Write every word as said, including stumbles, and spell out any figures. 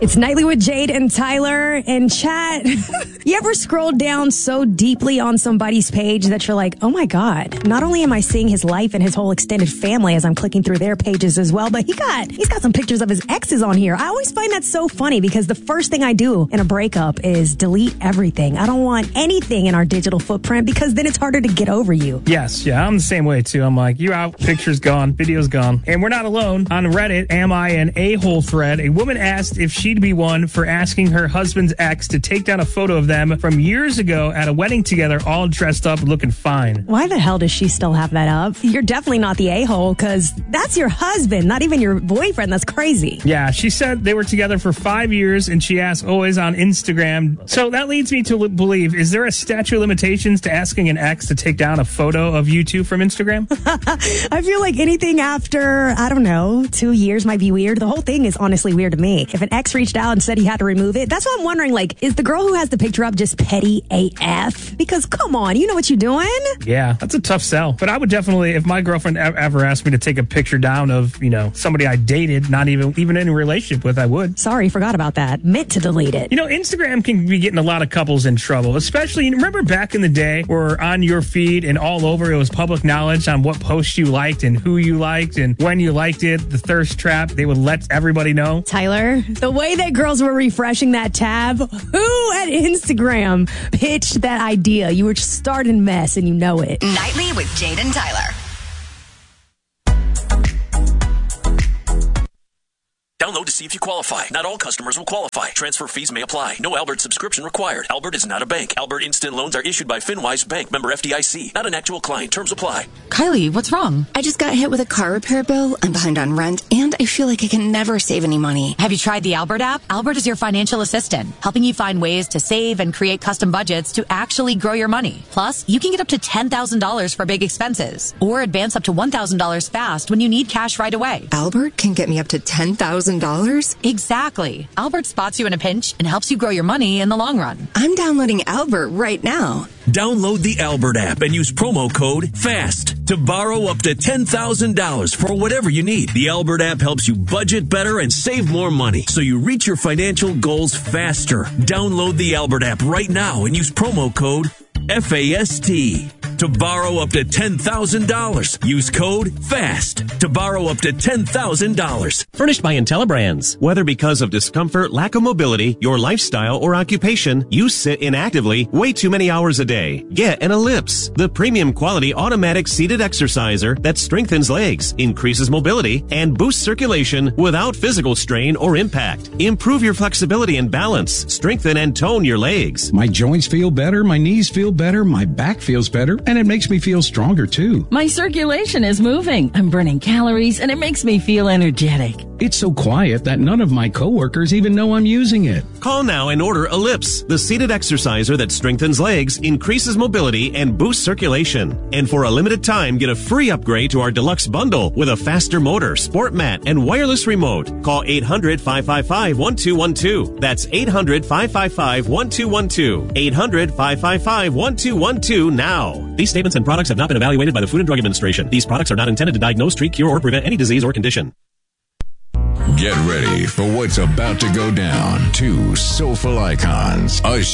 It's Nightly with Jade and Tyler in chat. You ever scroll down so deeply on somebody's page that you're like, oh my God, not only am I seeing his life and his whole extended family as I'm clicking through their pages as well, but he got, he's got some pictures of his exes on here. I always find that so funny because the first thing I do in a breakup is delete everything. I don't want anything in our digital footprint because then it's harder to get over you. Yes, yeah, I'm the same way too. I'm like, you out, pictures gone, videos gone. And we're not alone. On Reddit, Am I an A-hole thread, a woman asked if she'd be one for asking her husband's ex to take down a photo of them from years ago at a wedding together, all dressed up, looking fine. Why the hell does she still have that up? You're definitely not the a-hole because that's your husband, not even your boyfriend. That's crazy. Yeah, she said they were together for five years and she asked always on Instagram. So that leads me to believe, is there a statute of limitations to asking an ex to take down a photo of you two from Instagram? I feel like anything after, I don't know, two years might be weird. The whole thing is honestly weird to me. If an ex reached out and said he had to remove it, that's what I'm wondering, like, is the girl who has the picture up just petty A F? Because come on, you know what you're doing? Yeah, that's a tough sell. But I would definitely, if my girlfriend ever asked me to take a picture down of, you know, somebody I dated, not even even in a relationship with, I would. Sorry, forgot about that. Meant to delete it. You know, Instagram can be getting a lot of couples in trouble, especially, remember back in the day where on your feed and all over it was public knowledge on what posts you liked and who you liked and when you liked it, the thirst trap, they would let everybody know. Tyler, the way that girls were refreshing that tab, who at Instagram pitched that idea? You were just starting mess and you know it. Nightly with Jade and Tyler. Download to see if you qualify. Not all customers will qualify. Transfer fees may apply. No Albert subscription required. Albert is not a bank. Albert Instant Loans are issued by FinWise Bank, member F D I C. Not an actual client. Terms apply. Kylie, what's wrong? I just got hit with a car repair bill. I'm behind on rent, and I feel like I can never save any money. Have you tried the Albert app? Albert is your financial assistant, helping you find ways to save and create custom budgets to actually grow your money. Plus, you can get up to ten thousand dollars for big expenses, or advance up to one thousand dollars fast when you need cash right away. Albert can get me up to ten thousand dollars? Exactly. Albert spots you in a pinch and helps you grow your money in the long run. I'm downloading Albert right now. Download the Albert app and use promo code FAST to borrow up to ten thousand dollars for whatever you need. The Albert app helps you budget better and save more money so you reach your financial goals faster. Download the Albert app right now and use promo code FAST to borrow up to ten thousand dollars. Use code FAST to borrow up to ten thousand dollars. Furnished by IntelliBrands. Whether because of discomfort, lack of mobility, your lifestyle, or occupation, you sit inactively way too many hours a day. Get an Ellipse, the premium quality automatic seated exerciser that strengthens legs, increases mobility, and boosts circulation without physical strain or impact. Improve your flexibility and balance. Strengthen and tone your legs. My joints feel better, my knees feel better, my back feels better, and it makes me feel stronger too. My circulation is moving. I'm burning calories, and it makes me feel energetic. It's so quiet that none of my coworkers even know I'm using it. Call now and order Ellipse, the seated exerciser that strengthens legs, increases mobility, and boosts circulation. And for a limited time, get a free upgrade to our deluxe bundle with a faster motor, sport mat, and wireless remote. Call eight hundred, five five five, one two one two. That's eight hundred, five five five, one two one two. eight hundred, five five five, one two one two now. These statements and products have not been evaluated by the Food and Drug Administration. These products are not intended to diagnose, treat, cure, or prevent any disease or condition. Get ready for what's about to go down. Two soulful icons, a